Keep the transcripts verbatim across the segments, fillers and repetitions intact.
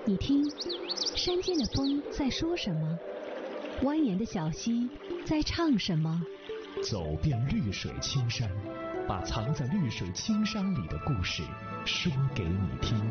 你听，山间的风在说什么？蜿蜒的小溪在唱什么？ 走遍绿水青山，把藏在绿水青山里的故事说给你听。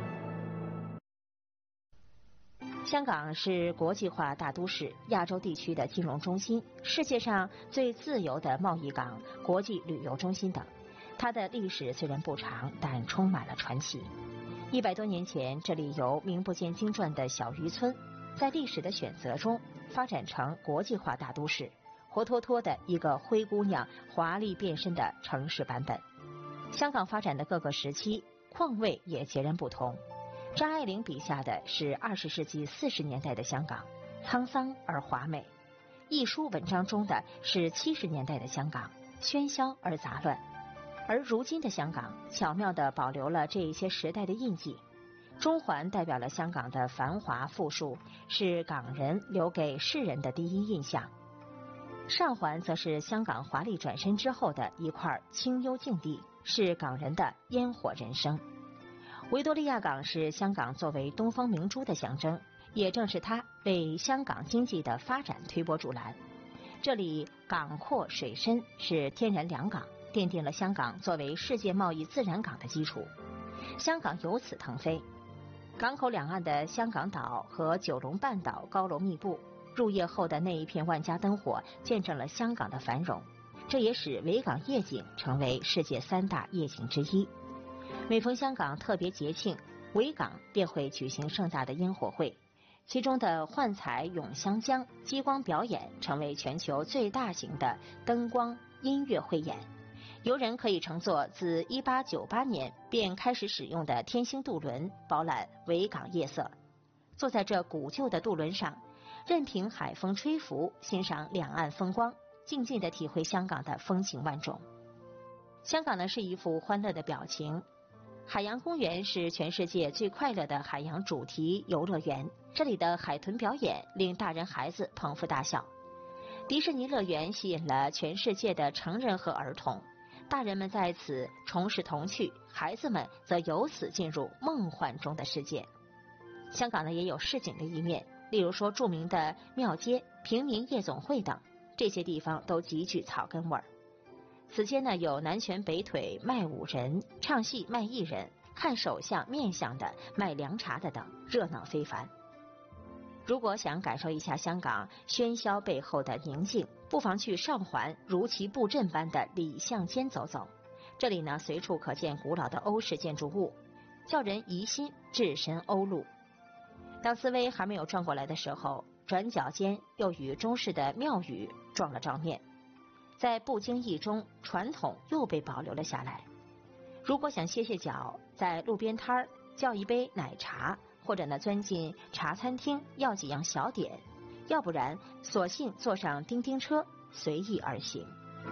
香港是国际化大都市，亚洲地区的金融中心，世界上最自由的贸易港，国际旅游中心等。它的历史虽然不长，但充满了传奇。一百多年前，这里由名不见经传的小渔村，在历史的选择中发展成国际化大都市，活脱脱的一个灰姑娘华丽变身的城市版本。香港发展的各个时期，况味也截然不同。张爱玲笔下的是二十世纪四十年代的香港，沧桑而华美；一书文章中的是七十年代的香港，喧嚣而杂乱。而如今的香港巧妙地保留了这一些时代的印记。中环代表了香港的繁华富庶，是港人留给世人的第一印象。上环则是香港华丽转身之后的一块清幽净地，是港人的烟火人生。维多利亚港是香港作为东方明珠的象征，也正是它为香港经济的发展推波助澜。这里港阔水深，是天然良港，奠定了香港作为世界贸易自然港的基础。香港由此腾飞。港口两岸的香港岛和九龙半岛高楼密布，入夜后的那一片万家灯火见证了香港的繁荣，这也使维港夜景成为世界三大夜景之一。每逢香港特别节庆，维港便会举行盛大的烟火会，其中的幻彩咏香江激光表演成为全球最大型的灯光音乐汇演。游人可以乘坐自一八九八年便开始使用的天星渡轮，饱览维港夜色。坐在这古旧的渡轮上，任凭海风吹拂，欣赏两岸风光，静静地体会香港的风情万种。香港呢是一副欢乐的表情。海洋公园是全世界最快乐的海洋主题游乐园，这里的海豚表演令大人孩子捧腹大笑。迪士尼乐园吸引了全世界的成人和儿童，大人们在此重拾童趣，孩子们则由此进入梦幻中的世界。香港呢也有市井的一面，例如说著名的庙街、平民夜总会等，这些地方都极具草根味儿。此间呢有南拳北腿卖武人，唱戏卖艺人，看手相面相的，卖凉茶的等，热闹非凡。如果想感受一下香港喧嚣背后的宁静，不妨去上环如其布阵般的里巷间走走。这里呢随处可见古老的欧式建筑物，叫人疑心置身欧陆。当思维还没有转过来的时候，转角间又与中式的庙宇撞了撞面，在不经意中传统又被保留了下来。如果想歇歇脚，在路边摊儿叫一杯奶茶，或者呢钻进茶餐厅要几样小点，要不然索性坐上叮叮车随意而行。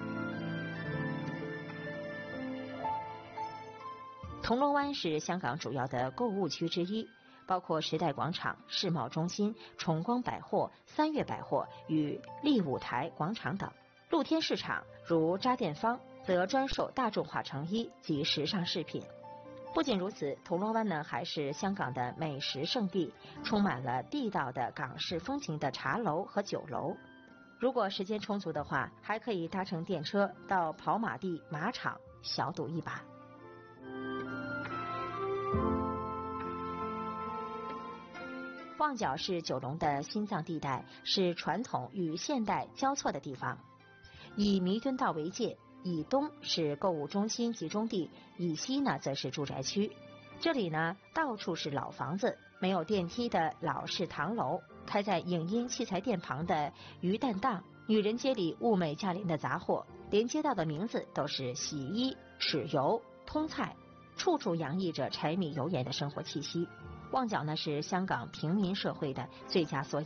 铜锣湾是香港主要的购物区之一，包括时代广场、世贸中心、崇光百货、三越百货与利舞台广场等。露天市场如渣店坊则专售大众化成衣及时尚饰品。不仅如此，铜锣湾呢还是香港的美食圣地，充满了地道的港式风情的茶楼和酒楼。如果时间充足的话，还可以搭乘电车到跑马地马场小赌一把。旺角是九龙的心脏地带，是传统与现代交错的地方。以弥敦道为界，以东是购物中心集中地，以西呢则是住宅区。这里呢到处是老房子，没有电梯的老式唐楼，开在影音器材店旁的鱼蛋档，女人街里物美价廉的杂货，连街道的名字都是洗衣、豉油、通菜，处处洋溢着柴米油盐的生活气息。旺角呢是香港平民社会的最佳缩影。